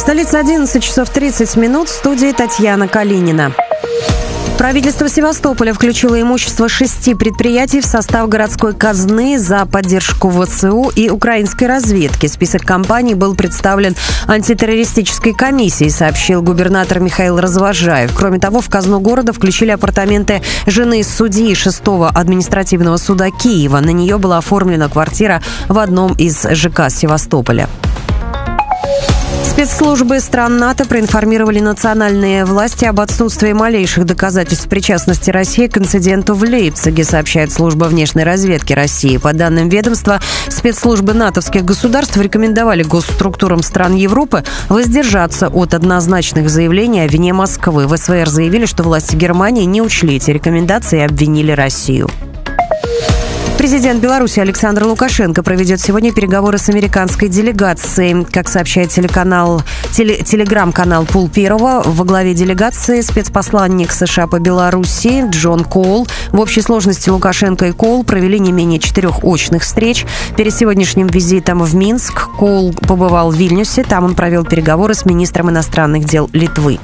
Столица 11 часов 30 минут. В студии Татьяна Калинина. Правительство Севастополя включило имущество 6 предприятий в состав городской казны за поддержку ВСУ и украинской разведки. Список компаний был представлен антитеррористической комиссией, сообщил губернатор Михаил Развожаев. Кроме того, в казну города включили апартаменты жены судьи 6-го административного суда Киева. На нее была оформлена квартира в одном из ЖК Севастополя. Спецслужбы стран НАТО проинформировали национальные власти об отсутствии малейших доказательств причастности России к инциденту в Лейпциге, сообщает служба внешней разведки России. По данным ведомства, спецслужбы натовских государств рекомендовали госструктурам стран Европы воздержаться от однозначных заявлений о вине Москвы. В СВР заявили, что власти Германии не учли эти рекомендации и обвинили Россию. Президент Беларуси Александр Лукашенко проведет сегодня переговоры с американской делегацией. Как сообщает телеграм-канал Пул Первого, во главе делегации спецпосланник США по Беларуси Джон Коул. В общей сложности Лукашенко и Коул провели не менее 4 очных встреч. Перед сегодняшним визитом в Минск Коул побывал в Вильнюсе. Там он провел переговоры с министром иностранных дел Литвы.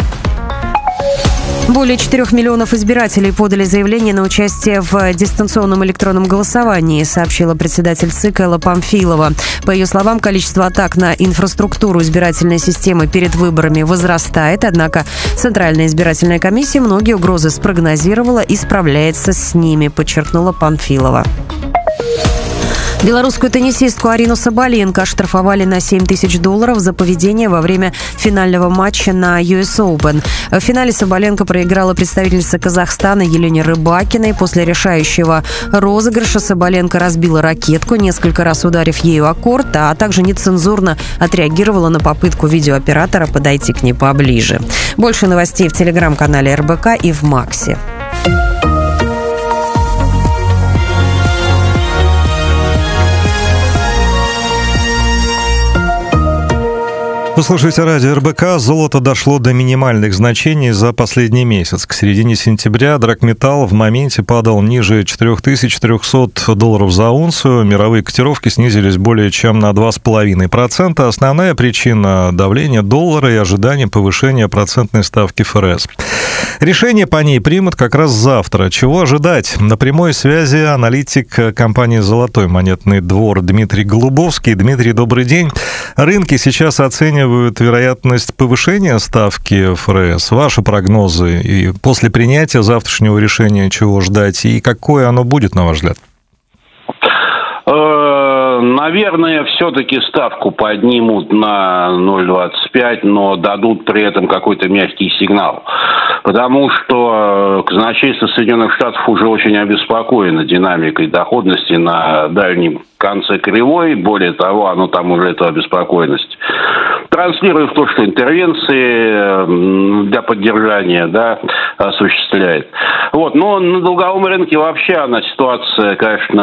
Более 4 миллионов избирателей подали заявление на участие в дистанционном электронном голосовании, сообщила председатель ЦИК Элла Памфилова. По ее словам, количество атак на инфраструктуру избирательной системы перед выборами возрастает, однако Центральная избирательная комиссия многие угрозы спрогнозировала и справляется с ними, подчеркнула Памфилова. Белорусскую теннисистку Арину Сабаленко оштрафовали на $7 тысяч за поведение во время финального матча на US Open. В финале Сабаленко проиграла представительница Казахстана Елене Рыбакиной. После решающего розыгрыша Сабаленко разбила ракетку, несколько раз ударив ею о корт, а также нецензурно отреагировала на попытку видеооператора подойти к ней поближе. Больше новостей в телеграм-канале РБК и в Максе. Вы слушаете радио РБК. Золото дошло до минимальных значений за последний месяц. К середине сентября драгметалл в моменте падал ниже $4300 за унцию. Мировые котировки снизились более чем на 2,5%. Основная причина – давление доллара и ожидание повышения процентной ставки ФРС. Решение по ней примут как раз завтра. Чего ожидать? На прямой связи аналитик компании «Золотой монетный двор» Дмитрий Голубовский. Дмитрий, добрый день. Рынки сейчас оценивают вероятность повышения ставки ФРС. Ваши прогнозы и после принятия завтрашнего решения чего ждать и какое оно будет, на ваш взгляд? Наверное, все-таки ставку поднимут на 0,25, но дадут при этом какой-то мягкий сигнал. Потому что казначейство Соединенных Штатов уже очень обеспокоено динамикой доходности на дальнем конце кривой. Более того, оно там уже эту обеспокоенность транслирует в то, что интервенции для поддержания, осуществляет. Но на долговом рынке вообще ситуация, конечно,